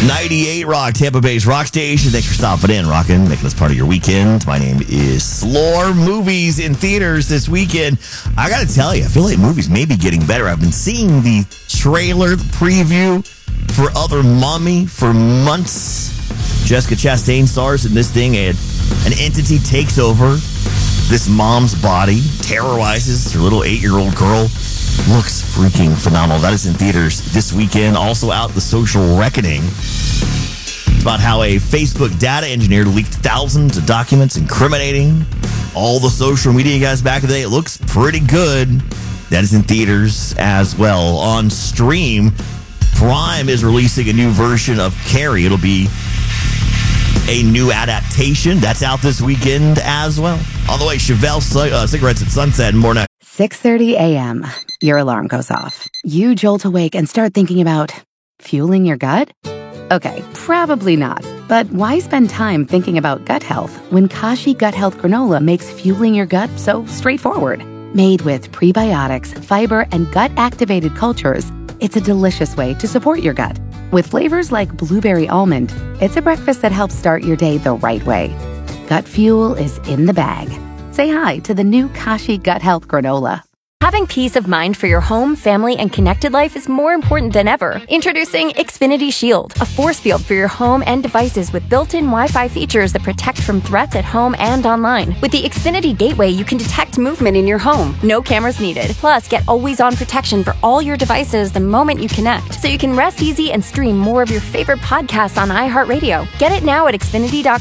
98 Rock, Tampa Bay's rock station. Thanks for stopping in, rocking, making us part of your weekend. My name is Slore. Movies in theaters this weekend. I got to tell you, I feel like movies may be getting better. I've been seeing the trailer, the preview for Other Mommy for months. Jessica Chastain stars in this thing, and an entity takes over this mom's body, terrorizes her little 8-year-old girl. Looks freaking phenomenal. That is in theaters this weekend. Also out, The Social Reckoning. It's about how a Facebook data engineer leaked thousands of documents incriminating all the social media guys back in the day. It looks pretty good. That is in theaters as well. On stream, Prime is releasing a new version of Carrie. It'll be a new adaptation. That's out this weekend as well. On the way, Chevelle Cigarettes at Sunset and more next. 6:30 a.m. Your alarm goes off. You jolt awake and start thinking about fueling your gut? Okay, probably not. But why spend time thinking about gut health when Kashi Gut Health Granola makes fueling your gut so straightforward? Made with prebiotics, fiber, and gut-activated cultures, it's a delicious way to support your gut. With flavors like blueberry almond, it's a breakfast that helps start your day the right way. Gut fuel is in the bag. Say hi to the new Kashi Gut Health Granola. Having peace of mind for your home, family, and connected life is more important than ever. Introducing Xfinity Shield, a force field for your home and devices with built-in Wi-Fi features that protect from threats at home and online. With the Xfinity Gateway, you can detect movement in your home. No cameras needed. Plus, get always-on protection for all your devices the moment you connect, so you can rest easy and stream more of your favorite podcasts on iHeartRadio. Get it now at Xfinity.com.